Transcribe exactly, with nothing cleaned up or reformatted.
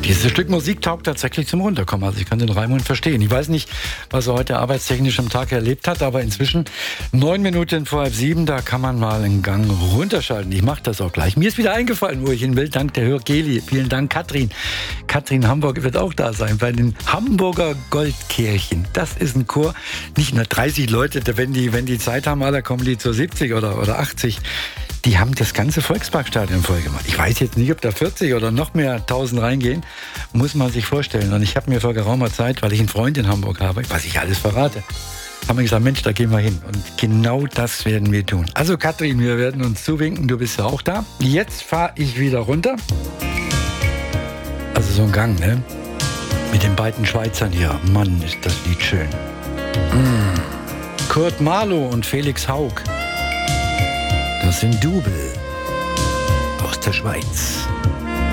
Dieses Stück Musik taugt tatsächlich zum Runterkommen. Also ich kann den Raimund verstehen. Ich weiß nicht, was er heute arbeitstechnisch am Tag erlebt hat, aber inzwischen neun Minuten vor halb sieben, da kann man mal einen Gang runterschalten. Ich mache das auch gleich. Mir ist wieder eingefallen, wo ich hin will. Dank der Hörgeli. Vielen Dank, Katrin. Katrin Hamburg wird auch da sein bei den Hamburger Goldkehrchen. Das ist ein Chor, nicht nur dreißig Leute, wenn die, wenn die Zeit haben, da kommen die zu siebzig oder, oder achtzig. Die haben das ganze Volksparkstadion voll gemacht. Ich weiß jetzt nicht, ob da vierzig oder noch mehr tausend reingehen. Muss man sich vorstellen. Und ich habe mir vor geraumer Zeit, weil ich einen Freund in Hamburg habe, was ich alles verrate, haben wir gesagt, Mensch, da gehen wir hin. Und genau das werden wir tun. Also Katrin, wir werden uns zuwinken. Du bist ja auch da. Jetzt fahre ich wieder runter. Also so ein Gang, ne? Mit den beiden Schweizern hier. Mann, ist das Lied schön. Mmh. Kurt Marlow und Felix Haug. Das sind Double aus der Schweiz.